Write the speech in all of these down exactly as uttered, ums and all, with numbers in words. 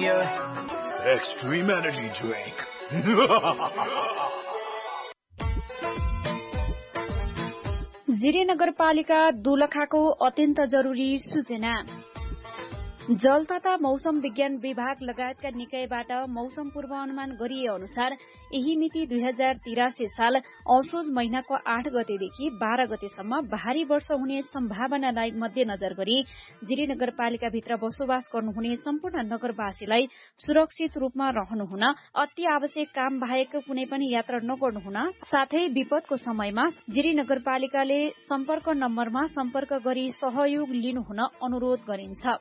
Mania Extreme Energy Drink. Jiri नगरपालिका दोलखाको अत्यन्त जरुरी सूचना। जल तथा मौसम विज्ञान विभाग लगायतका निकायबाट मौसम पूर्वानुमान गरिए अनुसार यही मिति दुई हजार तिरासी साल असोज महिनाको आठ गतेदेखि बाह्र गतेसम्म भारी वर्षा हुने सम्भावनालाई मध्यनजर गरी जिरी नगरपालिकाभित्र बसोबास गर्नुहुने सम्पूर्ण नगरवासीलाई सुरक्षित रूपमा रहनुहुन, अति आवश्यक काम बाहेक कुनै पनि यात्रा नगर्नुहुन, साथै विपदको समयमा जिरी नगरपालिकाले सम्पर्क नम्बरमा सम्पर्क गरी सहयोग लिनुहुन अनुरोध गरिन्छ।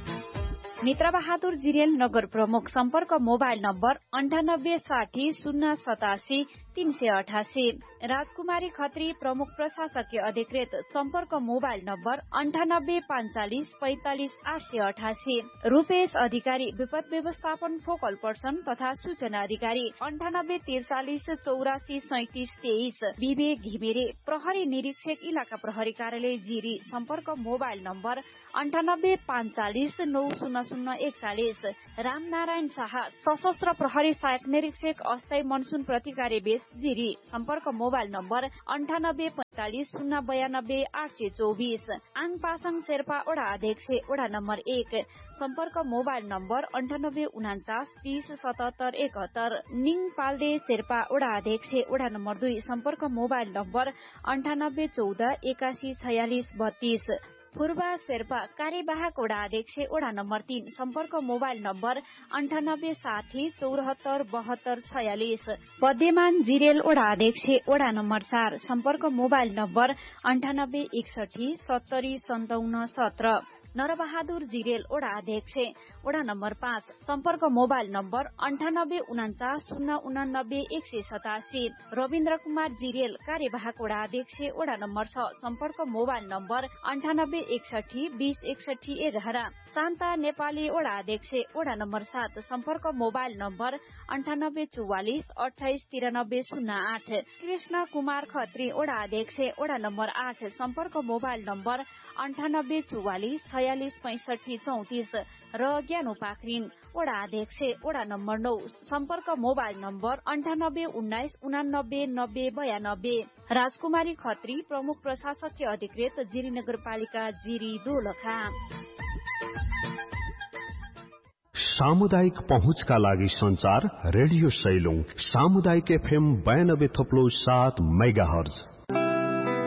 मित्रबहादुर जिरेल नगर प्रमुख सम्पर्क मोबाइल नम्बर अन्ठानब्बे साठी शून्य सतासी तीन सय अठासी। राजकुमारी खत्री प्रमुख प्रशासकीय अधिकृत सम्पर्क मोबाइल नम्बर अन्ठानब्बे पांचालिस पैंतालिस आठ सय अठासी। रूपेश अधिकारी विपद व्यवस्थापन फोकल पर्सन तथा सूचना अधिकारी अन्ठानब्बे त्रिचालिस चौरासी सैतिस तेइस। विवेक घिमिरे प्रहरी निरीक्षक इलाका प्रहरी कार्यालय जिरी सम्पर्क मोबाइल नम्बर अन्ठानब्बे पांचालिस नौ शून्य शून्य एकचालिस। रामनारायण शाह सशस्त्र प्रहरी सहायक निरीक्षक अस्थायी मनसुन प्रतिकारी बेस जिरी सम्पर्क मोबाइल नम्बर अन्ठानब्बे पैंतालिस शून्य बयानब्बे आठ सय चौबिस। आङ पासाङ शेर्पा ओडा अध्यक्ष ओडा नम्बर एक सम्पर्क मोबाइल नम्बर अन्ठानब्बे उनाचास तीस सतहत्तर एकहत्तर। निङ पाल्दे शेर्पा ओडा अध्यक्ष ओडा नम्बर दुई सम्पर्क मोबाइल नम्बर अन्ठानब्बे चौध एकासी छयालिस बत्तीस। पूर्वा शेर्पा कार्यवाहक ओडा अध्यक्ष ओडा नम्बर तीन सम्पर्क मोबाइल नम्बर अन्ठानब्बे साठी चौरात्तर बहत्तर छयालिस। पद्यमान जिरेल ओडा अध्यक्ष ओडा नम्बर चार सम्पर्क मोबाइल नम्बर अन्ठानब्बे एकसठी सत्तरी सन्ताउन्न सत्र। नरबहादुर जिरेल ओडा अध्यक्ष ओडा नम्बर पाँच सम्पर्क मोबाइल नम्बर अन्ठानब्बे उनाचास शून्य उनानब्बे एक सय सतासी। रविन्द्र कुमार जिरेल कार्यवाहक ओडा अध्यक्ष ओडा नम्बर छ सम्पर्क मोबाइल नम्बर अन्ठानब्बे एकसठी बीस एकसठी एघार। शान्ता नेपाली ओडा अध्यक्ष ओडा नम्बर सात सम्पर्क मोबाइल नम्बर अन्ठानब्बे चौवालिस अठाइस तिरानब्बे शून्य आठ। कृष्ण कुमार खत्री ओडा अध्यक्ष ओडा नम्बर आठ सम्पर्क मोबाइल नम्बर अन्ठानब्बे चौवालिस छयालिस पैंसठी चौतिस। र ज्ञानु पाखरिन ओडा अध्यक्ष ओडा नम्बर नौ सम्पर्क मोबाइल नम्बर अन्ठानब्बे उन्नाइस उनानब्बे नब्बे बयानब्बे। राजकुमारी खत्री प्रमुख प्रशासकीय अधिकृत जिरी नगरपालिका जिरी दोलखा। सामुदायिक पहुँचका लागि संचार रेडियो सैलुङ सामुदायिक एफएम बयानब्बे थप्लो सात मेगा हर्ज